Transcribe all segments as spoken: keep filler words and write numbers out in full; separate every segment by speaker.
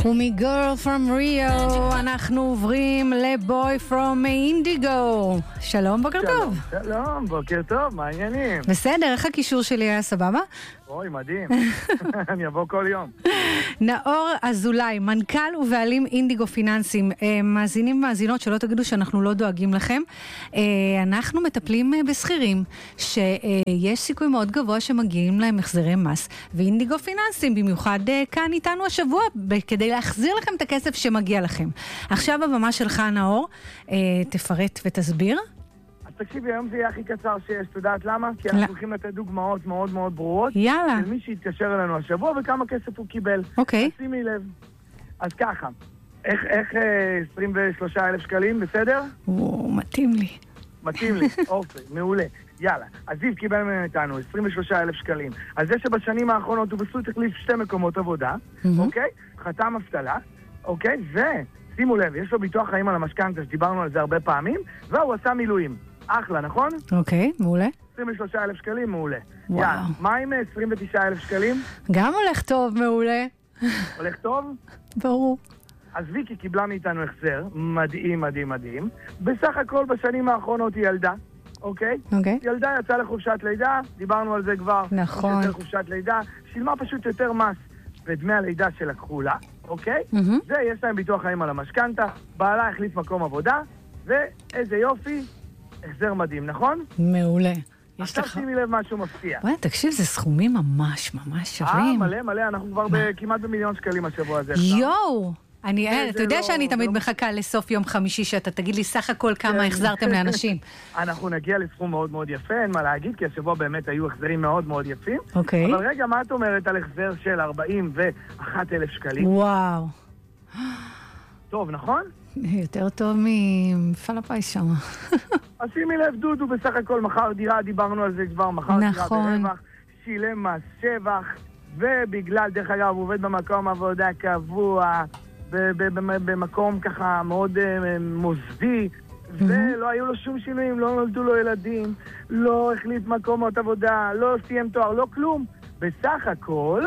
Speaker 1: ומגirl from Rio אנחנו עוברים לבוי from Indigo. שלום, בוקר
Speaker 2: שלום,
Speaker 1: טוב.
Speaker 2: שלום, בוקר טוב, מה העניינים?
Speaker 1: בסדר, איך הקישור שלי היה סבבה?
Speaker 2: אוי, מדהים. אני אבוא כל יום.
Speaker 1: נאור אזולאי, מנכ"ל ובעלים אינדיגו פיננסים. מאזינים ומאזינות שלא תגידו שאנחנו לא דואגים לכם. אנחנו מטפלים בסחירים שיש סיכוי מאוד גבוה שמגיעים להם החזרי מס. ואינדיגו פיננסים במיוחד כאן איתנו השבוע כדי להחזיר לכם את הכסף שמגיע לכם. עכשיו הבמה שלך נאור, תפרט ותסביר.
Speaker 2: תקשיבי, היום זה יהיה הכי קצר שיש, את יודעת למה? כי אנחנו הולכים לתת דוגמאות מאוד מאוד ברורות.
Speaker 1: יאללה.
Speaker 2: של מי שהתקשר אלינו השבוע וכמה כסף הוא קיבל.
Speaker 1: אוקיי.
Speaker 2: אז שימי לב. אז ככה, איך, איך עשרים ושלושה אלף שקלים, בסדר?
Speaker 1: וואו, מתאים לי.
Speaker 2: מתאים לי, אוקיי, מעולה. יאללה, אז זיו קיבל מאיתנו עשרים ושלושה אלף שקלים. אז זה שבשנים האחרונות הוא בסוי תחליף שתי מקומות עבודה, אוקיי? חתם אבטלה, אוקיי? ושימו לב, יש לו ביטוח חיים על המשכנתא, שדיברנו על זה הרבה פעמים, והוא עשה מילואים. אחלה, נכון?
Speaker 1: אוקיי, מעולה.
Speaker 2: עשרים ושלושה אלף שקלים, מעולה.
Speaker 1: וואו.
Speaker 2: יאללה, מה עם עשרים ותשעה אלף שקלים?
Speaker 1: גם הולך טוב, מעולה.
Speaker 2: הולך טוב?
Speaker 1: ברור.
Speaker 2: אז ויקי קיבלה מאיתנו החזר, מדהים, מדהים, מדהים. בסך הכל בשנים האחרונות היא ילדה, אוקיי?
Speaker 1: אוקיי.
Speaker 2: ילדה יצאה לחופשת לידה, דיברנו על זה כבר.
Speaker 1: נכון.
Speaker 2: יותר חופשת לידה, שילמה פשוט יותר מס בדמי הלידה שלקחו לה, אוקיי?
Speaker 1: Mm-hmm.
Speaker 2: ויש להם ביטוח חיים על המשכנתא, בעלה החליף מקום עבודה, ואיזה יופי, החזר מדהים, נכון?
Speaker 1: מעולה.
Speaker 2: עכשיו שימי לב משהו מפתיע.
Speaker 1: וואי, תקשיב, זה סכומים ממש ממש שווים.
Speaker 2: אה, מלא מלא, אנחנו כבר כמעט במיליון שקלים השבוע הזה.
Speaker 1: יואו! אני, אתה יודע שאני תמיד מחכה לסוף יום חמישי שאתה תגיד לי סך הכל כמה החזרתם לאנשים.
Speaker 2: אנחנו נגיע לסכום מאוד מאוד יפה, אין מה להגיד, כי השבוע באמת היו החזרים מאוד מאוד יפים.
Speaker 1: אוקיי.
Speaker 2: אבל רגע, מה את אומרת על החזר של ארבעים ואחת אלף שקלים?
Speaker 1: וואו.
Speaker 2: טוב, נכון?
Speaker 1: יותר טוב ממפעל הפיס שם.
Speaker 2: אז שימי לב, דודו בסך הכל מכר דירה, דיברנו על זה כבר, מכר דירה
Speaker 1: נכון.
Speaker 2: ברווח, שילם מס שבח, ובגלל, דרך אגב, הוא עובד במקום עבודה קבוע, במקום ככה מאוד מוסדי, ולא היו לו שום שינויים, לא נולדו לו ילדים, לא החליף מקומות עבודה, לא סיים תואר, לא כלום. בסך הכל,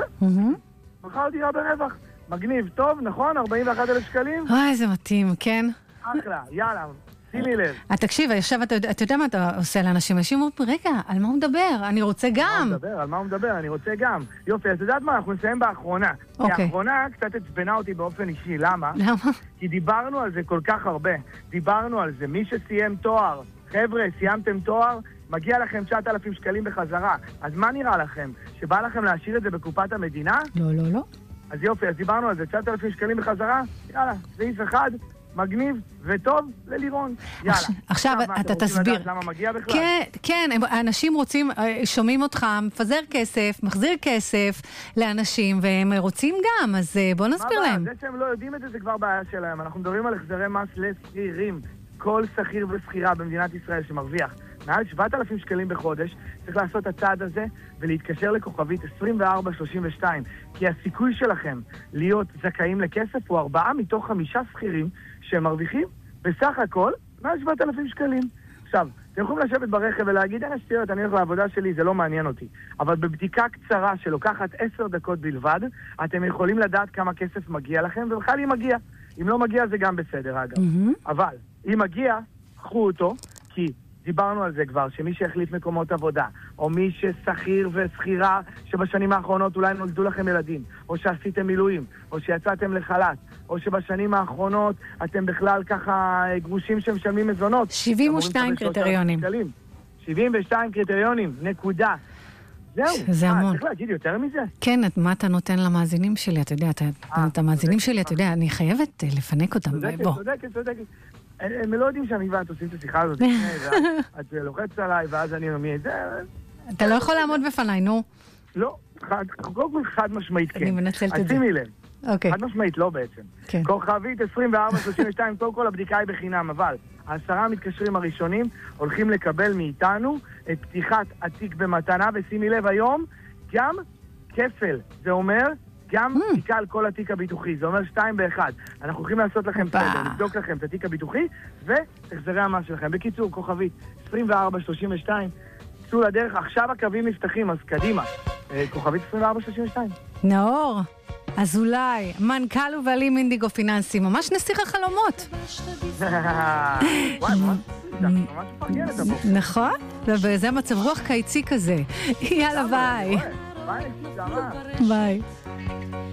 Speaker 2: מכר דירה ברווח. מגניב, טוב, נכון? ארבעים ואחת אלף שקלים?
Speaker 1: וואי, זה מתאים, כן?
Speaker 2: אחלה, יאללה, שימי לב.
Speaker 1: תקשיב, עכשיו, אתה יודע מה אתה עושה לאנשים? אנשים אומרים, רגע, על מה הוא מדבר? אני רוצה גם.
Speaker 2: על מה הוא מדבר? אני רוצה גם. יופי, אז יודעת מה? אנחנו נסיים באחרונה. כי האחרונה קצת הצבנה אותי באופן אישי. למה?
Speaker 1: למה?
Speaker 2: כי דיברנו על זה כל כך הרבה. דיברנו על זה. מי שסיים תואר, חבר'ה, סיימתם תואר, מגיע לכם תשעת אלפים שקלים בחזרה. אז מה נראה לכם? שבא לכם להשאיר את זה בקופת המדינה?
Speaker 1: לא, לא, לא.
Speaker 2: אז יופי, אז דיברנו על זה, תשעת אלפים שקלים בחזרה, יאללה, סעיף אחד, מגניב וטוב ללירון. יאללה.
Speaker 1: עכשיו אתה תסביר.
Speaker 2: למה מגיע בכלל?
Speaker 1: כן, כן, אנשים רוצים, שומעים אותך, מפזר כסף, מחזיר כסף לאנשים, והם רוצים גם, אז בוא נסביר להם.
Speaker 2: זה שהם לא יודעים את זה, זה כבר בעיה שלהם. אנחנו מדברים על החזרי מס לשכירים. כל שכיר ושכירה במדינת ישראל שמרוויח מעל שבעת אלפים שקלים בחודש, צריך לעשות את הצעד הזה ולהתקשר לכוכבית עשרים וארבע שלושים ושתיים. כי הסיכוי שלכם להיות זכאים לכסף הוא ארבעה מתוך חמישה שכירים שהם מרוויחים בסך הכל מעל שבעת אלפים שקלים. עכשיו, אתם יכולים לשבת ברכב ולהגיד, אני שתירת, אני הולך לעבודה שלי, זה לא מעניין אותי. אבל בבדיקה קצרה שלוקחת עשר דקות בלבד, אתם יכולים לדעת כמה כסף מגיע לכם, ובכלל אם מגיע. אם לא מגיע זה גם בסדר, אגב. Mm-hmm. אבל אם מגיע, קחו אותו, כי דיברנו על זה כבר, שמי שהחליף מקומות עבודה, או מי ששכיר ושכירה שבשנים האחרונות אולי נולדו לכם ילדים, או שעשיתם מילואים, או שיצאתם לחל"ת, או שבשנים האחרונות אתם בכלל ככה גרושים שמשלמים מזונות.
Speaker 1: שבעים ושתיים קריטריונים.
Speaker 2: שבעים ושתיים קריטריונים, נקודה. זהו.
Speaker 1: זה המון.
Speaker 2: צריך להגיד יותר מזה?
Speaker 1: כן, מה אתה נותן למאזינים שלי? אתה יודע, את המאזינים שלי, אתה יודע, אני חייבת לפנק אותם.
Speaker 2: צודקת, צודקת, צודקת. הם לא יודעים שאני ואת עושים את השיחה הזאת, את לוחצת עליי, ואז אני אומר,
Speaker 1: אתה לא יכול לעמוד בפניי, נו.
Speaker 2: לא, קודם כל חד משמעית כן.
Speaker 1: אני מנצלת את זה.
Speaker 2: אז שימי לב.
Speaker 1: אוקיי.
Speaker 2: חד משמעית לא בעצם. כוכבית עשרים וארבע שלושים ושתיים, קודם כל הבדיקה היא בחינם, אבל העשרה המתקשרים הראשונים הולכים לקבל מאיתנו את פתיחת התיק במתנה, ושימי לב היום, גם כפל. זה אומר גם בדיקה על כל התיק הביטוחי, זה אומר שתיים באחד. אנחנו הולכים לעשות לכם סדר, לבדוק לכם את התיק הביטוחי, ותחזרי המס שלכם. בקיצור, כוכבית עשרים וארבע שלושים ושתיים, צאו לדרך, עכשיו הקווים נפתחים, אז קדימה. כוכבית עשרים וארבע שלושים ושתיים.
Speaker 1: נאור, אזולאי, מנכ"ל ובעלים אינדיגו פיננסי, ממש נסיך החלומות.
Speaker 2: וואי, ממש מפרגנת הבוקר.
Speaker 1: נכון, וזה מצב רוח קיצי כזה. יאללה, ביי.
Speaker 2: ביי, ביי.
Speaker 1: ביי.